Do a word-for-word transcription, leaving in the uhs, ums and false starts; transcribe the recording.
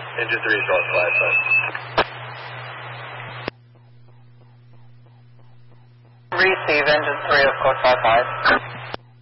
Engine three is going five five. Receive engine three of code five five.